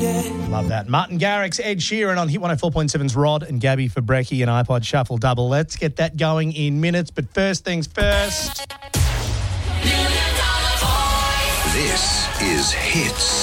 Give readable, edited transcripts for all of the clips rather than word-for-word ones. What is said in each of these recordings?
Love that. Martin Garrix, Ed Sheeran on Hit 104.7's Rod and Gabby for Brekkie and iPod Shuffle Double. Let's get that going in minutes, but first things first. This is Hits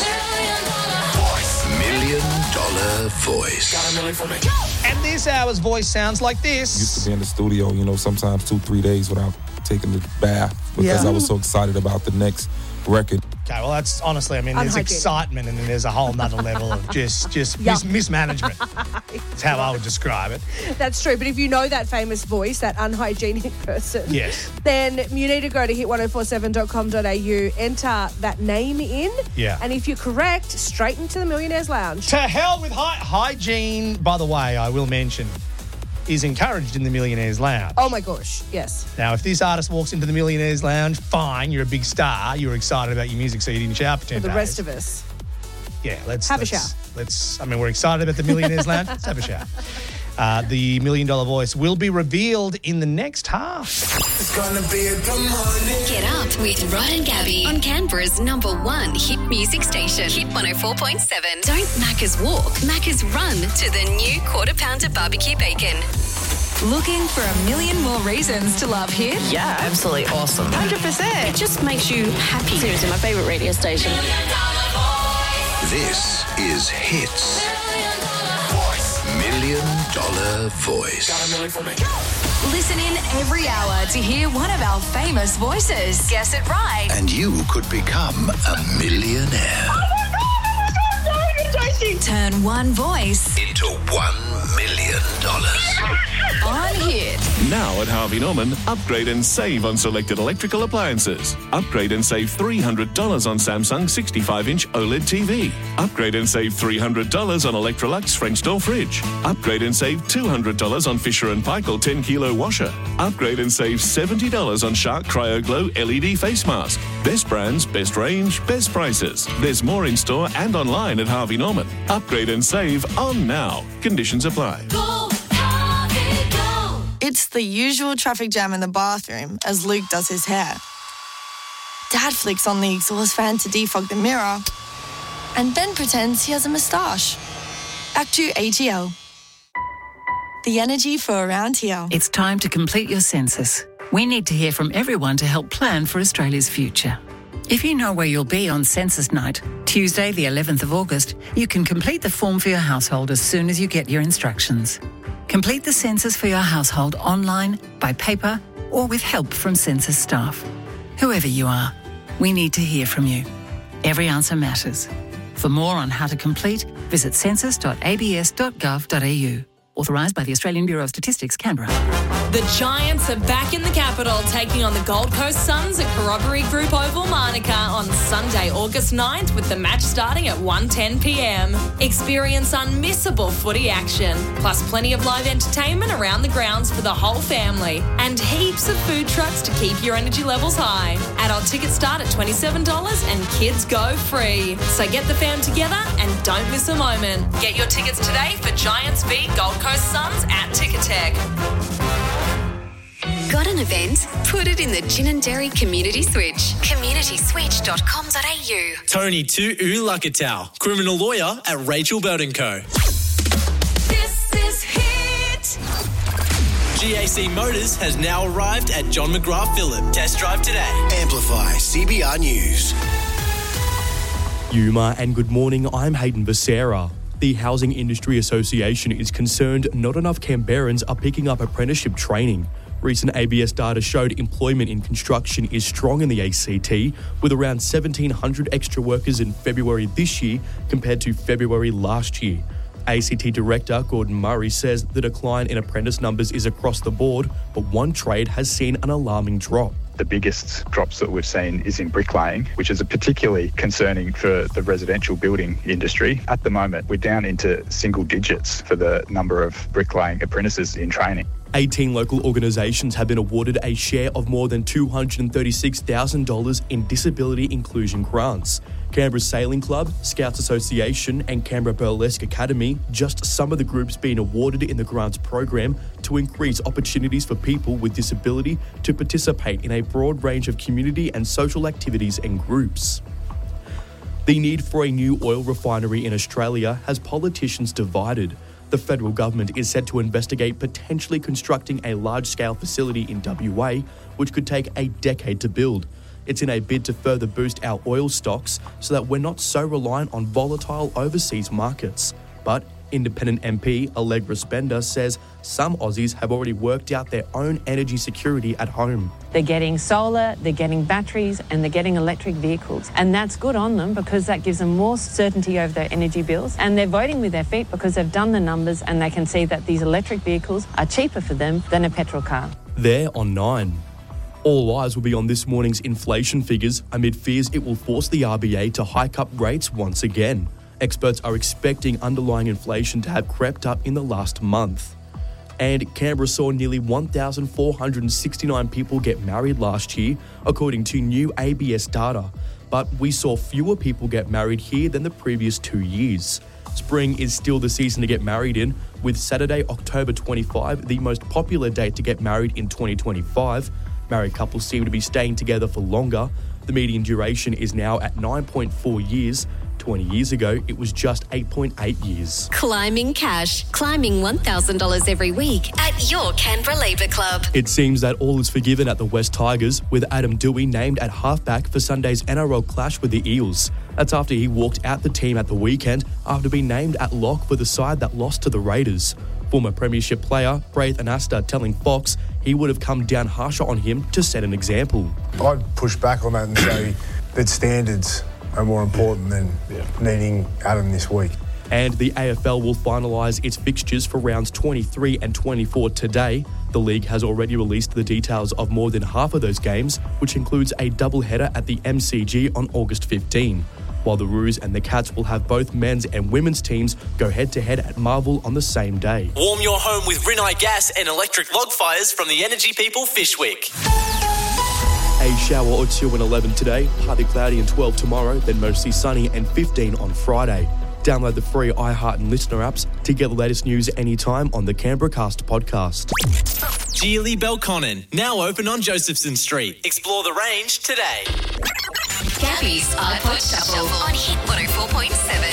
$1 Million Voice. And this hour's voice sounds like this. Used to be in the studio, sometimes 2-3 days without taking the bath because I was so excited about the next record. Okay, well, that's honestly, there's excitement and then there's a whole nother level of just mismanagement. That's how I would describe it. That's true, but if you know that famous voice, that unhygienic person, yes, then you need to go to hit1047.com.au, enter that name in, and if you're correct, straight into the Millionaires Lounge. To hell with hygiene, by the way, I will mention, is encouraged in the Millionaires Lounge. Oh my gosh, yes. Now, if this artist walks into the Millionaires Lounge, fine, you're a big star, you're excited about your music, so you didn't shower for 10 days. For the rest of us. Yeah, let's have a shower. We're excited about the Millionaires Lounge. Let's have a shower. The $1 Million Voice will be revealed in the next half. It's gonna be a good morning. Get up with Rod and Gabby on Canberra's #1 hit music station, Hit 104.7. Don't Macca's walk, Macca's run to the new Quarter Pounder barbecue bacon. Looking for a million more reasons to love Hit? Yeah, absolutely awesome. 100%. It just makes you happy. Seriously, my favourite radio station. This is Hits $1 Million Voice. Listen in every hour to hear one of our famous voices. Guess it right. And you could become a millionaire. Turn one voice into $1 million. on Hit. Now at Harvey Norman, upgrade and save on selected electrical appliances. Upgrade and save $300 on Samsung 65-inch OLED TV. Upgrade and save $300 on Electrolux French door fridge. Upgrade and save $200 on Fisher & Paykel 10-kilo washer. Upgrade and save $70 on Shark Cryo Glow LED face mask. Best brands, best range, best prices. There's more in store and online at Harvey Norman. Upgrade and save on now. Conditions apply. It's the usual traffic jam in the bathroom as Luke does his hair. Dad flicks on the exhaust fan to defog the mirror and Ben pretends he has a moustache. Act 2 ATL. The energy for around here. It's time to complete your census. We need to hear from everyone to help plan for Australia's future. If you know where you'll be on census night, Tuesday the 11th of August, you can complete the form for your household as soon as you get your instructions. Complete the census for your household online, by paper, or with help from census staff. Whoever you are, we need to hear from you. Every answer matters. For more on how to complete, visit census.abs.gov.au. Authorised by the Australian Bureau of Statistics, Canberra. The Giants are back in the capital, taking on the Gold Coast Suns at Corroboree Group Oval, Manuka on Sunday, August 9th, with the match starting at 1:10 p.m. Experience unmissable footy action, plus plenty of live entertainment around the grounds for the whole family, and heaps of food trucks to keep your energy levels high. Adult tickets start at $27 and kids go free. So get the fam together and don't miss a moment. Get your tickets today for Giants v Gold Coast Suns at Ticketek. Got an event? Put it in the Gin and Dairy Community Switch. communityswitch.com.au. Tony Tu'u Lakatau, criminal lawyer at Rachel Bird & Co. This is Hit. GAC Motors has now arrived at John McGrath Phillip. Test drive today. Amplify CBR News. Yuma and good morning, I'm Hayden Becerra. The Housing Industry Association is concerned not enough Canberrans are picking up apprenticeship training. Recent ABS data showed employment in construction is strong in the ACT, with around 1,700 extra workers in February this year compared to February last year. ACT Director Gordon Murray says the decline in apprentice numbers is across the board, but one trade has seen an alarming drop. The biggest drops that we've seen is in bricklaying, which is particularly concerning for the residential building industry. At the moment, we're down into single digits for the number of bricklaying apprentices in training. 18 local organisations have been awarded a share of more than $236,000 in disability inclusion grants. Canberra Sailing Club, Scouts Association and Canberra Burlesque Academy, just some of the groups being awarded in the grants program to increase opportunities for people with disability to participate in a broad range of community and social activities and groups. The need for a new oil refinery in Australia has politicians divided. The federal government is set to investigate potentially constructing a large-scale facility in WA, which could take a decade to build. It's in a bid to further boost our oil stocks so that we're not so reliant on volatile overseas markets. But independent MP Allegra Spender says some Aussies have already worked out their own energy security at home. They're getting solar, they're getting batteries, and they're getting electric vehicles. And that's good on them because that gives them more certainty over their energy bills. And they're voting with their feet because they've done the numbers and they can see that these electric vehicles are cheaper for them than a petrol car. They're on 9. All eyes will be on this morning's inflation figures amid fears it will force the RBA to hike up rates once again. Experts are expecting underlying inflation to have crept up in the last month. And Canberra saw nearly 1,469 people get married last year, according to new ABS data. But we saw fewer people get married here than the previous 2 years. Spring is still the season to get married in, with Saturday, October 25, the most popular date to get married in 2025. Married couples seem to be staying together for longer. The median duration is now at 9.4 years. 20 years ago, it was just 8.8 years. Climbing cash. Climbing $1,000 every week at your Canberra Labour Club. It seems that all is forgiven at the West Tigers, with Adam Dewey named at halfback for Sunday's NRL clash with the Eels. That's after he walked out the team at the weekend after being named at lock for the side that lost to the Raiders. Former premiership player Braith Anasta telling Fox he would have come down harsher on him to set an example. I'd push back on that and say that standards are more important than needing Adam this week. And the AFL will finalise its fixtures for rounds 23 and 24 today. The league has already released the details of more than half of those games, which includes a doubleheader at the MCG on August 15, while the Roos and the Cats will have both men's and women's teams go head-to-head at Marvel on the same day. Warm your home with Rinnai gas and electric log fires from the Energy People Fishwick. A shower or two and 11 today, partly cloudy and 12 tomorrow, then mostly sunny and 15 on Friday. Download the free iHeart and Listener apps to get the latest news anytime on the Canberra Cast podcast. Geely Belconnen, now open on Josephson Street. Explore the range today. Gabby's iPod Shuffle on Hit 104.7.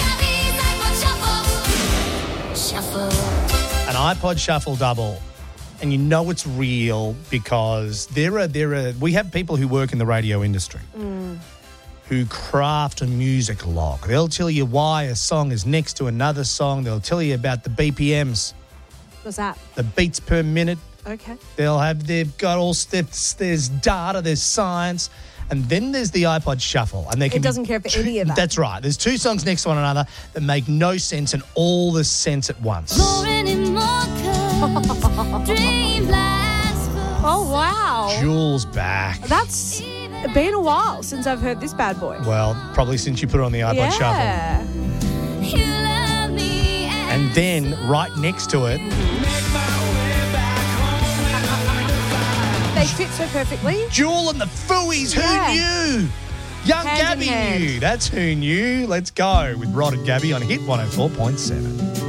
An iPod Shuffle double. And you know it's real because we have people who work in the radio industry who craft a music log. They'll tell you why a song is next to another song. They'll tell you about the BPMs. What's that? The beats per minute. Okay. They've got all steps. There's data. There's science. And then there's the iPod Shuffle. And it doesn't care for any of that. That's right. There's two songs next to one another that make no sense and all the sense at once. Oh, wow. Jules back. That's been a while since I've heard this bad boy. Well, probably since you put it on the iPod Shuffle. And then right next to it... They fit so perfectly. Jewel and the Fooies, who knew? Young Hand in Gabby hand. knew. That's who knew. Let's go with Rod and Gabby on Hit 104.7.